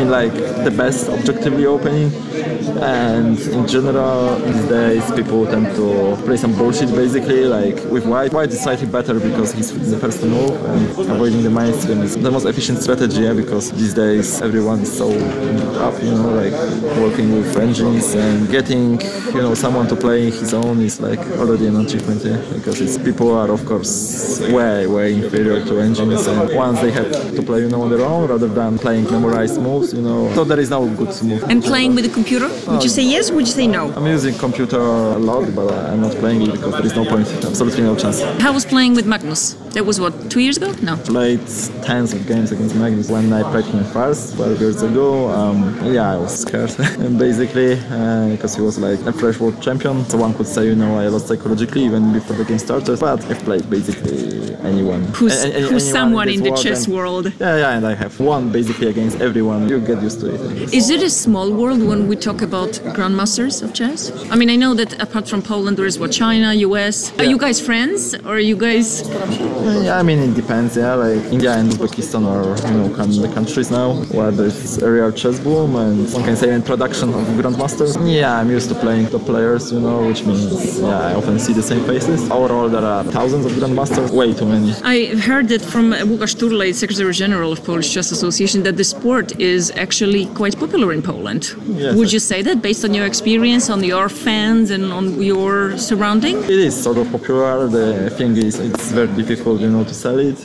been like the best objectively opening, and in general these days people tend to play some bullshit basically, like with White. White is slightly better because he's the first to move, and avoiding the mainstream is the most efficient strategy, because these days everyone is so up, like working with engines, and getting someone to play his own is like already an achievement, because people are of course way inferior to engines, and once they have to play on their own rather than playing memorized moves, so there is no good move. And playing with a computer, would you say yes, would you say no? I'm using computer a lot, but I'm not playing it because there is no point, absolutely no chance. How was playing with Magnus? That was what, 2 years ago? No. Played tens of games against Magnus. When I played him first 12 years ago, I was scared basically, because he was like a fresh world champion, so one could say I lost psychologically even before the game started, but I've played basically anyone. Who's someone in the chess world. Yeah, and I have won basically against everyone. You get used to it. Is it a small world when we talk about grandmasters of chess? I mean, I know that apart from Poland there is China, US. Are you guys friends, or are you guys? Yeah, I mean it depends. Yeah, like India and Uzbekistan are the countries now where there's a real chess boom, and one can say in production of grandmasters. Yeah, I'm used to playing top players, which means I often see the same faces. Overall, there are thousands of grandmasters, way too many. I heard that from Łukasz Turlej, Secretary General of Polish Chess Association, that the sport is actually quite popular in Poland. Yes, would you say that based on your experience, on your fans, and on your surrounding? It is sort of popular. The thing is, it's very difficult, to sell it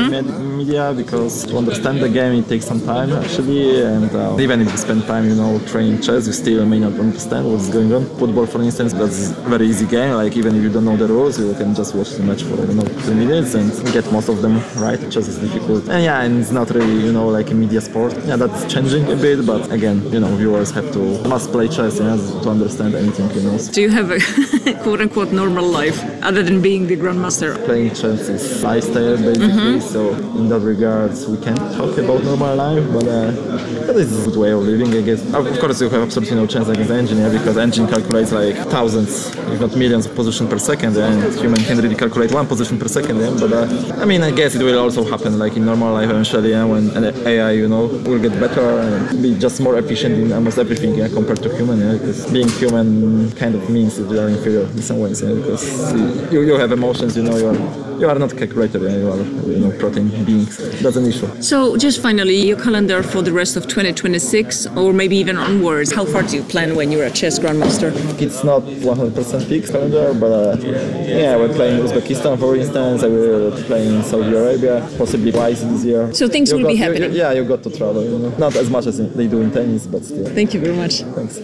in media, because to understand the game it takes some time actually, and even if you spend time, training chess, you still may not understand what's going on. Football, for instance, that's a very easy game. Like even if you don't know the rules, you can just watch the match for 2 minutes and get most of them right. Chess is difficult, and it's not really like a media sport. Yeah, that's changing a bit, but again, viewers must play chess to understand anything. Do you have a quote-unquote normal life other than being the grandmaster? Playing chess is lifestyle basically, so in that regards we can't talk about normal life, but it's a good way of living, I guess. Of course you have absolutely no chance against engine, because engine calculates like thousands, if not millions of positions per second, and human can really calculate one position per second, but I guess it will also happen like in normal life eventually, when an AI will get better and be just more efficient in almost everything compared to human, because being human kind of means that you are inferior in some ways, because you have emotions, you are not a calculator, you are protein beings. That's an issue. So just finally, your calendar for the rest of 2026, or maybe even onwards, how far do you plan when you're a chess grandmaster? It's not 100% fixed calendar, but we're playing Uzbekistan, for instance. I will play in Saudi Arabia, possibly twice this year. So things will be happening. You got to travel. Not as much as they do in tennis, but still. Thank you very much. Thanks.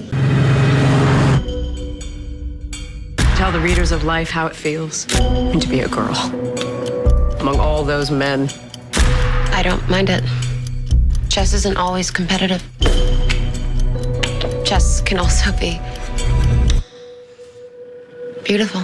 Tell the readers of life how it feels to be a girl among all those men. I don't mind it. Chess isn't always competitive. Chess can also be beautiful.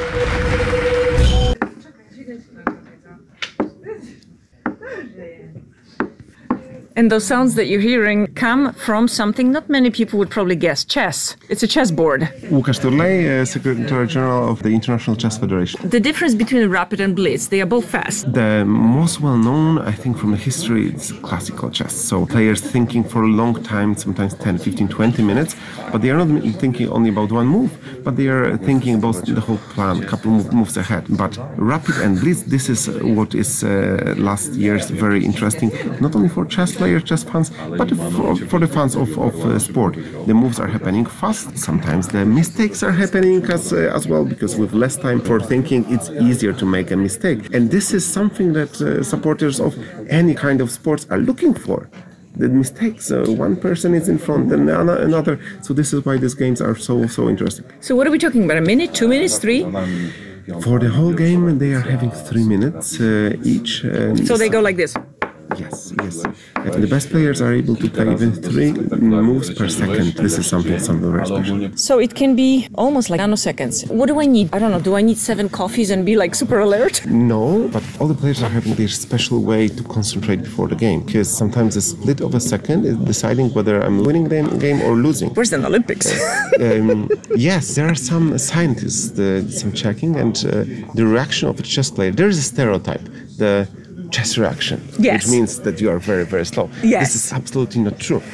And those sounds that you're hearing come from something not many people would probably guess: chess. It's a chessboard. Łukasz Turlej, Secretary General of the International Chess Federation. The difference between rapid and blitz, they are both fast. The most well-known, I think, from the history, is classical chess. So players thinking for a long time, sometimes 10, 15, 20 minutes, but they are not thinking only about one move, but they are thinking about the whole plan, a couple of moves ahead. But rapid and blitz, this is what is last year's very interesting, not only for chess players, chess fans, but for the fans of sport. The moves are happening fast. Sometimes the mistakes are happening as well, because with less time for thinking, it's easier to make a mistake. And this is something that supporters of any kind of sports are looking for. The mistakes, one person is in front and another. So this is why these games are so interesting. So what are we talking about? A minute, 2 minutes, 3? For the whole game, they are having 3 minutes each. So they go like this? Yes. The best players are able to play even 3 moves per second. This is something very special. So it can be almost like nanoseconds. What do I need? I don't know. Do I need 7 coffees and be like super alert? No, but all the players are having their special way to concentrate before the game. Because sometimes a split of a second is deciding whether I'm winning the game or losing. Where's the Olympics? Yes, there are some scientists, some checking, and the reaction of a chess player. There is a stereotype. The chess reaction, yes, which means that you are very, very slow. Yes. This is absolutely not true.